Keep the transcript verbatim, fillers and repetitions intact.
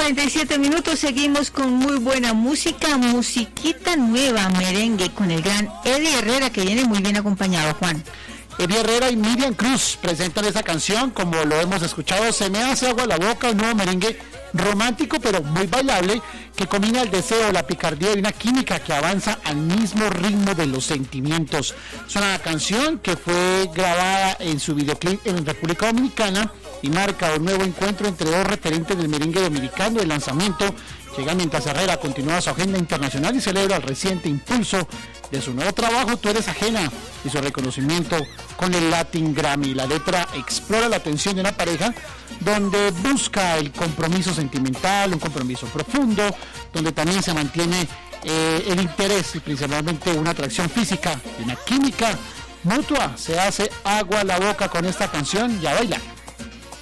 cuarenta y siete minutos, seguimos con muy buena música, musiquita nueva, merengue, con el gran Eddie Herrera, que viene muy bien acompañado, Juan. Eddie Herrera y Miriam Cruz presentan esa canción, como lo hemos escuchado, Se me hace agua la boca, un nuevo merengue romántico pero muy bailable, que combina el deseo, la picardía y una química que avanza al mismo ritmo de los sentimientos. Es una canción que fue grabada en su videoclip en República Dominicana y marca un nuevo encuentro entre dos referentes del merengue dominicano. El lanzamiento llega mientras Herrera continúa su agenda internacional y celebra el reciente impulso de su nuevo trabajo, Tú eres ajena, y su reconocimiento con el Latin Grammy. La letra explora la tensión de una pareja donde busca el compromiso sentimental, un compromiso profundo, donde también se mantiene eh, el interés y principalmente una atracción física y una química mutua. Se hace agua a la boca con esta canción y a bailar.